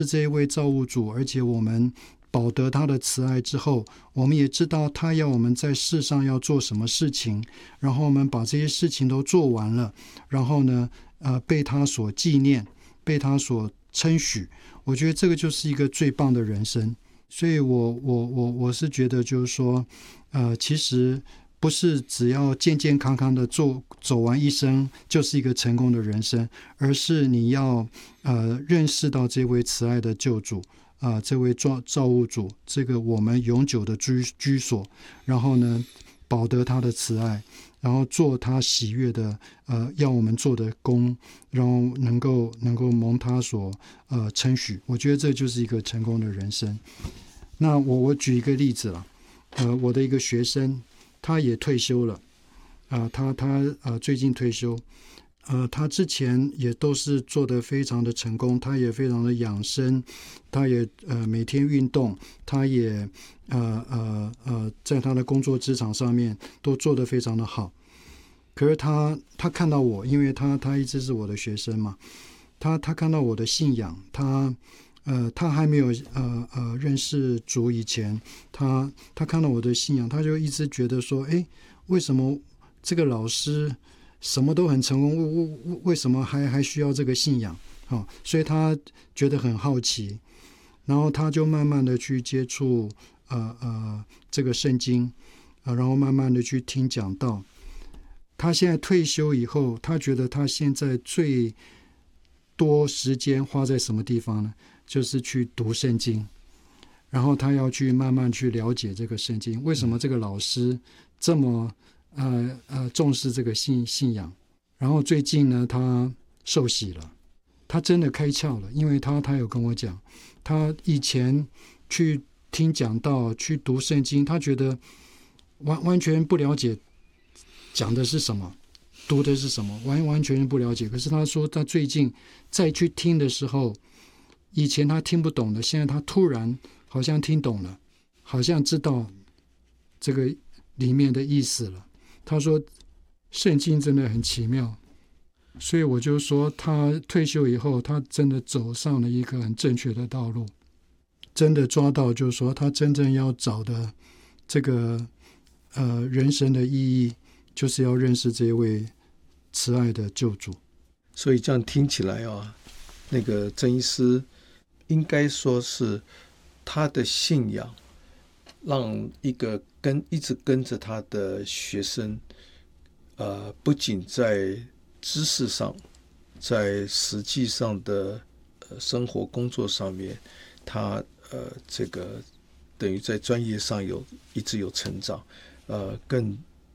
这一位造物主，而且我们保得他的慈爱之后，我们也知道他要我们在世上要做什么事情，然后我们把这些事情都做完了，然后呢被他所纪念，被他所称许。我觉得这个就是一个最棒的人生。所以我是觉得就是说其实不是只要健健康康的走完一生就是一个成功的人生，而是你要认识到这位慈爱的救主这位造物主，这个我们永久的居所，然后呢保得他的慈爱，然后做他喜悦的要我们做的工，然后能够蒙他所称许。我觉得这就是一个成功的人生。那我举一个例子了，我的一个学生他也退休了，他最近退休，他之前也都是做得非常的成功，他也非常的养生，他也每天运动，他也在他的工作职场上面都做得非常的好。可是他看到我，因为他一直是我的学生嘛，他看到我的信仰，他还没有认识主以前，他看到我的信仰，他就一直觉得说，为什么这个老师什么都很成功，为什么还需要这个信仰？所以他觉得很好奇，然后他就慢慢的去接触这个圣经，然后慢慢的去听讲道。他现在退休以后，他觉得他现在最多时间花在什么地方呢？就是去读圣经，然后他要去慢慢去了解这个圣经，为什么这个老师这么重视这个信仰。然后最近呢他受洗了，他真的开窍了，因为他有跟我讲，他以前去听讲道去读圣经，他觉得完全不了解讲的是什么，读的是什么，完全不了解。可是他说他最近再去听的时候，以前他听不懂的，现在他突然好像听懂了，好像知道这个里面的意思了。他说圣经真的很奇妙，所以我就说他退休以后，他真的走上了一个很正确的道路，真的抓到就是说他真正要找的这个人生的意义，就是要认识这位慈爱的救主。 所以这样听起来那个曾医师应该说是他的信仰让一个一直跟着他的学生不仅在知识上，在实际上的生活工作上面，他这个等于在专业上一直有成长，更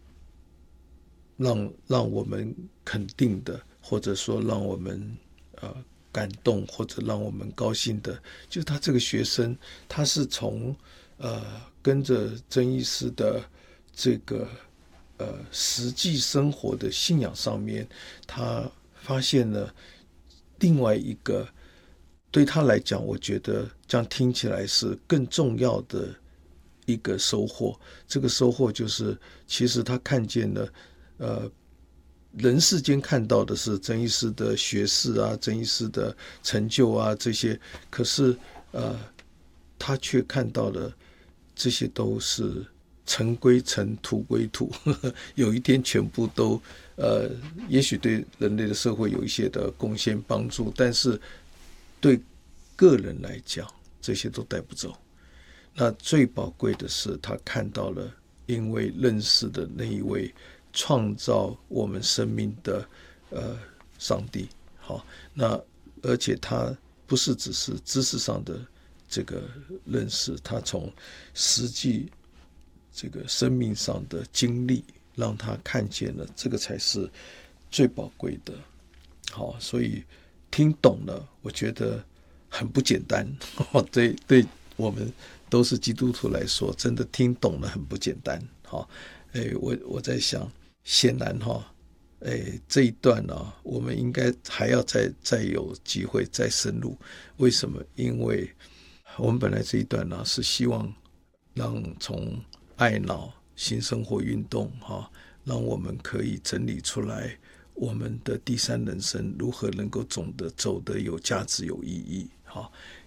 让我们肯定的，或者说让我们感动或者让我们高兴的，就是他这个学生，他是从跟着曾医师的这个实际生活的信仰上面，他发现了另外一个对他来讲，我觉得这样听起来是更重要的一个收获。这个收获就是，其实他看见了人世间看到的是曾医师的学识啊，曾医师的成就啊这些，可是他却看到了这些都是尘归尘，土归土，有一天全部都也许对人类的社会有一些的贡献帮助，但是对个人来讲，这些都带不走。那最宝贵的是，他看到了因为认识的那一位创造我们生命的上帝。好，那而且他不是只是知识上的这个认识，他从实际这个生命上的经历让他看见了，这个才是最宝贵的。好，所以听懂了，我觉得很不简单。对我们都是基督徒来说，真的听懂了很不简单。好，我在想，显然这一段我们应该还要再有机会再深入。为什么？因为我们本来这一段是希望让从爱脑新生活运动让我们可以整理出来我们的第三人生如何能够走得有价值有意义。